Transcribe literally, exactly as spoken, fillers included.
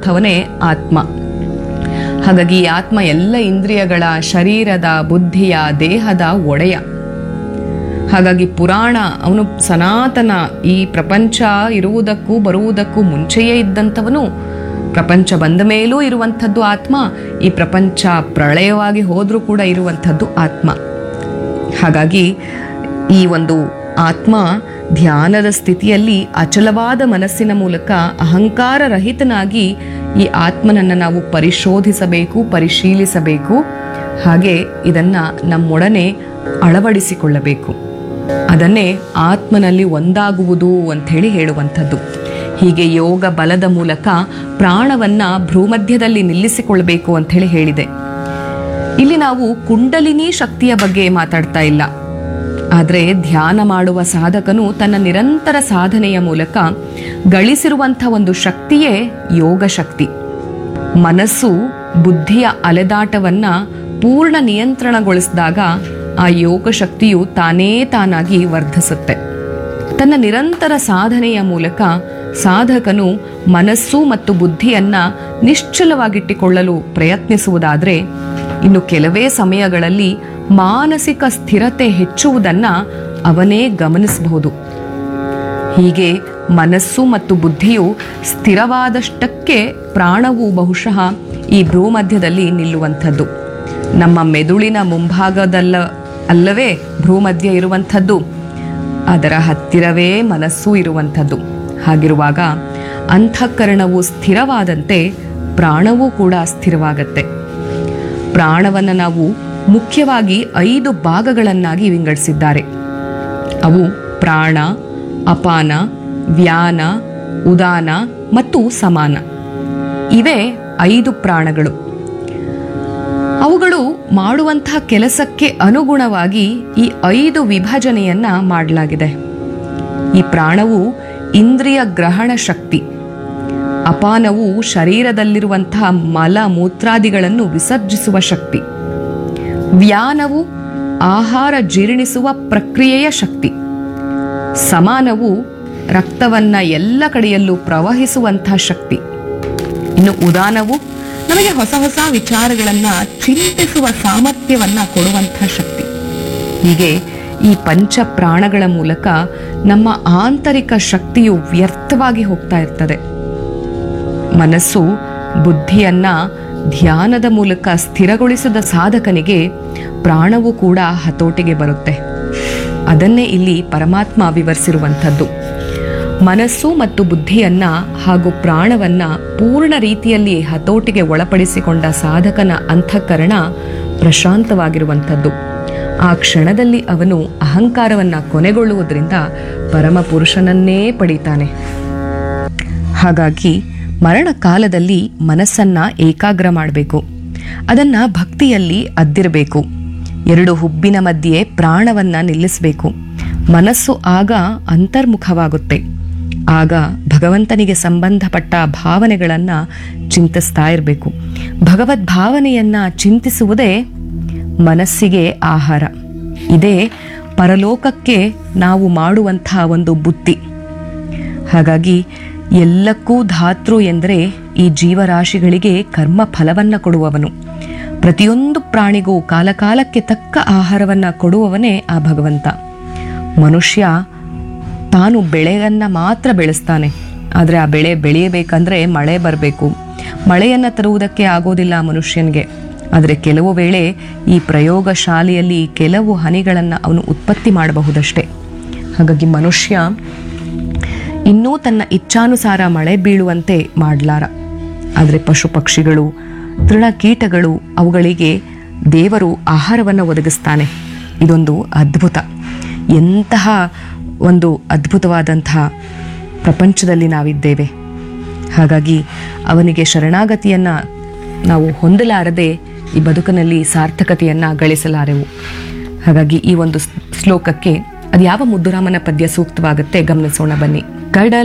ಇರುವಂಥವನೇ ಆತ್ಮ. ಹಾಗಾಗಿ ಈ ಆತ್ಮ ಎಲ್ಲ ಇಂದ್ರಿಯಗಳ, ಶರೀರದ, ಬುದ್ಧಿಯ, ದೇಹದ ಒಡೆಯ. ಹಾಗಾಗಿ ಪುರಾಣ ಅವನು ಸನಾತನ, ಈ ಪ್ರಪಂಚ ಇರುವುದಕ್ಕೂ ಬರುವುದಕ್ಕೂ ಮುಂಚೆಯೇ ಇದ್ದಂಥವನು, ಪ್ರಪಂಚ ಬಂದ ಮೇಲೂ ಇರುವಂಥದ್ದು ಆತ್ಮ, ಈ ಪ್ರಪಂಚ ಪ್ರಳಯವಾಗಿ ಹೋದರೂ ಕೂಡ ಇರುವಂಥದ್ದು ಆತ್ಮ. ಹಾಗಾಗಿ ಈ ಒಂದು ಆತ್ಮ ಧ್ಯಾನದ ಸ್ಥಿತಿಯಲ್ಲಿ ಅಚಲವಾದ ಮನಸ್ಸಿನ ಮೂಲಕ ಅಹಂಕಾರ ರಹಿತನಾಗಿ ಈ ಆತ್ಮನನ್ನು ನಾವು ಪರಿಶೋಧಿಸಬೇಕು, ಪರಿಶೀಲಿಸಬೇಕು. ಹಾಗೆ ಇದನ್ನು ನಮ್ಮೊಡನೆ ಅಳವಡಿಸಿಕೊಳ್ಳಬೇಕು. ಅದನ್ನೇ ಆತ್ಮನಲ್ಲಿ ಒಂದಾಗುವುದು ಅಂಥೇಳಿ ಹೇಳುವಂಥದ್ದು. ಹೀಗೆ ಯೋಗ ಬಲದ ಮೂಲಕ ಪ್ರಾಣವನ್ನು ಭ್ರೂಮಧ್ಯದಲ್ಲಿ ನಿಲ್ಲಿಸಿಕೊಳ್ಳಬೇಕು ಅಂಥೇಳಿ ಹೇಳಿದೆ. ಇಲ್ಲಿ ನಾವು ಕುಂಡಲಿನಿ ಶಕ್ತಿಯ ಬಗ್ಗೆ ಮಾತಾಡ್ತಾ ಇಲ್ಲ. ಆದರೆ ಧ್ಯಾನ ಮಾಡುವ ಸಾಧಕನು ತನ್ನ ನಿರಂತರ ಸಾಧನೆಯ ಮೂಲಕ ಗಳಿಸಿರುವಂಥ ಒಂದು ಶಕ್ತಿಯೇ ಯೋಗ ಶಕ್ತಿ. ಮನಸ್ಸು ಬುದ್ಧಿಯ ಅಲೆದಾಟವನ್ನು ಪೂರ್ಣ ನಿಯಂತ್ರಣಗೊಳಿಸಿದಾಗ ಆ ಯೋಗ ಶಕ್ತಿಯು ತಾನೇ ತಾನಾಗಿ ವರ್ಧಿಸುತ್ತೆ. ತನ್ನ ನಿರಂತರ ಸಾಧನೆಯ ಮೂಲಕ ಸಾಧಕನು ಮನಸ್ಸು ಮತ್ತು ಬುದ್ಧಿಯನ್ನು ನಿಶ್ಚಲವಾಗಿಟ್ಟುಕೊಳ್ಳಲು ಪ್ರಯತ್ನಿಸುವುದಾದರೆ ಇನ್ನು ಕೆಲವೇ ಸಮಯಗಳಲ್ಲಿ ಮಾನಸಿಕ ಸ್ಥಿರತೆ ಹೆಚ್ಚುವುದನ್ನು ಅವನೇ ಗಮನಿಸಬಹುದು. ಹೀಗೆ ಮನಸ್ಸು ಮತ್ತು ಬುದ್ಧಿಯು ಸ್ಥಿರವಾದಷ್ಟಕ್ಕೆ ಪ್ರಾಣವು ಬಹುಶಃ ಈ ಭ್ರೂಮಧ್ಯದಲ್ಲಿ ನಿಲ್ಲುವಂಥದ್ದು. ನಮ್ಮ ಮೆದುಳಿನ ಮುಂಭಾಗದಲ್ಲ ಅಲ್ಲವೇ ಭ್ರೂಮಧ್ಯ ಇರುವಂಥದ್ದು, ಅದರ ಹತ್ತಿರವೇ ಮನಸ್ಸು ಇರುವಂಥದ್ದು. ಹಾಗಿರುವಾಗ ಅಂತಃಕರಣವು ಸ್ಥಿರವಾದಂತೆ ಪ್ರಾಣವೂ ಕೂಡ ಸ್ಥಿರವಾಗತ್ತೆ. ಪ್ರಾಣವನ್ನು ನಾವು ಮುಖ್ಯವಾಗಿ ಐದು ಭಾಗಗಳನ್ನಾಗಿ ವಿಂಗಡಿಸಿದ್ದಾರೆ. ಅವು ಪ್ರಾಣ, ಅಪಾನ, ವ್ಯಾನ, ಉದಾನ ಮತ್ತು ಸಮಾನ. ಇವೇ ಐದು ಪ್ರಾಣಗಳು. ಅವುಗಳು ಮಾಡುವಂತಹ ಕೆಲಸಕ್ಕೆ ಅನುಗುಣವಾಗಿ ಈ ಐದು ವಿಭಜನೆಯನ್ನ ಮಾಡಲಾಗಿದೆ. ಈ ಪ್ರಾಣವು ಇಂದ್ರಿಯ ಗ್ರಹಣ ಶಕ್ತಿ, ಅಪಾನವು ಶರೀರದಲ್ಲಿರುವಂತಹ ಮಲ ಮೂತ್ರಾದಿಗಳನ್ನು ವಿಸರ್ಜಿಸುವ ಶಕ್ತಿ, ವ್ಯಾನವು ಆಹಾರ ಜೀರ್ಣಿಸುವ ಪ್ರಕ್ರಿಯೆಯ ಶಕ್ತಿ, ಸಮಾನವು ರಕ್ತವನ್ನ ಎಲ್ಲ ಕಡೆಯಲ್ಲೂ ಪ್ರವಹಿಸುವಂತಹ ಶಕ್ತಿ, ಇನ್ನು ಉದಾನವು ನಮಗೆ ಹೊಸ ಹೊಸ ವಿಚಾರಗಳನ್ನ ಚಿಂತಿಸುವ ಸಾಮರ್ಥ್ಯವನ್ನ ಕೊಡುವಂತಹ ಶಕ್ತಿ. ಹೀಗೆ ಈ ಪಂಚ ಪ್ರಾಣಗಳ ಮೂಲಕ ನಮ್ಮ ಆಂತರಿಕ ಶಕ್ತಿಯು ವ್ಯರ್ಥವಾಗಿ ಹೋಗ್ತಾ ಇರ್ತದೆ. ಮನಸ್ಸು ಬುದ್ಧಿಯನ್ನ ಧ್ಯಾನದ ಮೂಲಕ ಸ್ಥಿರಗೊಳಿಸಿದ ಸಾಧಕನಿಗೆ ಪ್ರಾಣವೂ ಕೂಡ ಹತೋಟಿಗೆ ಬರುತ್ತೆ. ಅದನ್ನೇ ಇಲ್ಲಿ ಪರಮಾತ್ಮ ವಿವರಿಸಿರುವಂಥದ್ದು. ಮನಸ್ಸು ಮತ್ತು ಬುದ್ಧಿಯನ್ನ ಹಾಗೂ ಪ್ರಾಣವನ್ನ ಪೂರ್ಣ ರೀತಿಯಲ್ಲಿ ಹತೋಟಿಗೆ ಒಳಪಡಿಸಿಕೊಂಡ ಸಾಧಕನ ಅಂತಃಕರಣ ಪ್ರಶಾಂತವಾಗಿರುವಂಥದ್ದು. ಆ ಕ್ಷಣದಲ್ಲಿ ಅವನು ಅಹಂಕಾರವನ್ನ ಕೊನೆಗೊಳ್ಳುವುದರಿಂದ ಪರಮ ಪುರುಷನನ್ನೇ ಪಡೀತಾನೆ. ಹಾಗಾಗಿ ಮರಣ ಕಾಲದಲ್ಲಿ ಮನಸ್ಸನ್ನ ಏಕಾಗ್ರ ಮಾಡಬೇಕು. ಅದನ್ನ ಭಕ್ತಿಯಲ್ಲಿ ಅದ್ದಿರಬೇಕು. ಎರಡು ಹುಬ್ಬಿನ ಮಧ್ಯೆ ಪ್ರಾಣವನ್ನ ನಿಲ್ಲಿಸಬೇಕು. ಮನಸ್ಸು ಆಗ ಅಂತರ್ಮುಖವಾಗುತ್ತೆ. ಆಗ ಭಗವಂತನಿಗೆ ಸಂಬಂಧಪಟ್ಟ ಭಾವನೆಗಳನ್ನ ಚಿಂತಿಸ್ತಾ ಇರಬೇಕು. ಭಗವದ್ ಭಾವನೆಯನ್ನ ಚಿಂತಿಸುವುದೇ ಮನಸ್ಸಿಗೆ ಆಹಾರ. ಇದೇ ಪರಲೋಕಕ್ಕೆ ನಾವು ಮಾಡುವಂತಹ ಒಂದು ಬುತ್ತಿ. ಹಾಗಾಗಿ ಎಲ್ಲಕ್ಕೂ ಧಾತೃ ಎಂದರೆ ಈ ಜೀವರಾಶಿಗಳಿಗೆ ಕರ್ಮ ಫಲವನ್ನ ಕೊಡುವವನು. ಪ್ರತಿಯೊಂದು ಪ್ರಾಣಿಗೂ ಕಾಲಕಾಲಕ್ಕೆ ತಕ್ಕ ಆಹಾರವನ್ನ ಕೊಡುವವನೇ ಆ ಭಗವಂತ. ಮನುಷ್ಯ ತಾನು ಬೆಳೆಯನ್ನ ಮಾತ್ರ ಬೆಳೆಸ್ತಾನೆ. ಆದರೆ ಆ ಬೆಳೆ ಬೆಳೆಯಬೇಕಂದ್ರೆ ಮಳೆ ಬರಬೇಕು. ಮಳೆಯನ್ನು ತರುವುದಕ್ಕೆ ಆಗೋದಿಲ್ಲ ಮನುಷ್ಯನಿಗೆ. ಆದರೆ ಕೆಲವು ವೇಳೆ ಈ ಪ್ರಯೋಗ ಶಾಲೆಯಲ್ಲಿ ಕೆಲವು ಹನಿಗಳನ್ನು ಅವನು ಉತ್ಪತ್ತಿ ಮಾಡಬಹುದಷ್ಟೇ. ಹಾಗಾಗಿ ಮನುಷ್ಯ ಇನ್ನೂ ತನ್ನ ಇಚ್ಛಾನುಸಾರ ಮಳೆ ಬೀಳುವಂತೆ ಮಾಡಲಾರ. ಆದರೆ ಪಶು ಪಕ್ಷಿಗಳು, ತೃಣಕೀಟಗಳು, ಅವುಗಳಿಗೆ ದೇವರು ಆಹಾರವನ್ನು ಒದಗಿಸ್ತಾನೆ. ಇದೊಂದು ಅದ್ಭುತ. ಎಂತಹ ಒಂದು ಅದ್ಭುತವಾದಂತಹ ಪ್ರಪಂಚದಲ್ಲಿ ನಾವಿದ್ದೇವೆ. ಹಾಗಾಗಿ ಅವನಿಗೆ ಶರಣಾಗತಿಯನ್ನು ನಾವು ಹೊಂದಲಾರದೆ ಈ ಬದುಕಿನಲ್ಲಿ ಸಾರ್ಥಕತೆಯನ್ನು ಗಳಿಸಲಾರೆವು. ಹಾಗಾಗಿ ಈ ಒಂದು ಶ್ಲೋಕಕ್ಕೆ ಅದು ಯಾವ ಮುದ್ದುರಾಮನ ಪದ್ಯ ಸೂಕ್ತವಾಗುತ್ತೆ ಗಮನಿಸೋಣ ಬನ್ನಿ. ಕಡಲ